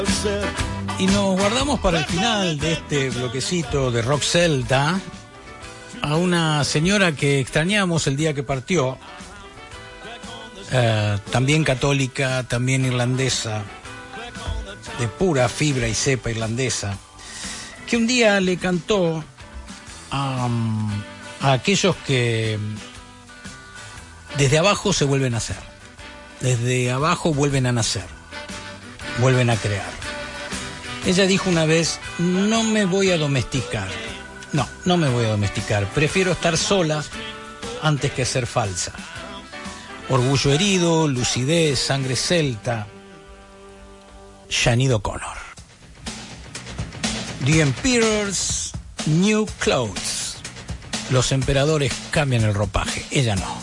Y nos guardamos para el final de este bloquecito de rock celta a una señora que extrañamos el día que partió, también católica, también irlandesa, de pura fibra y cepa irlandesa, que un día le cantó a aquellos que desde abajo se vuelven a hacer, desde abajo vuelven a nacer, vuelven a crear. Ella dijo una vez: no me voy a domesticar. No me voy a domesticar. Prefiero estar sola antes que ser falsa. Orgullo herido, lucidez, sangre celta. Sinéad O'Connor. The Emperor's New Clothes. Los emperadores cambian el ropaje, ella no.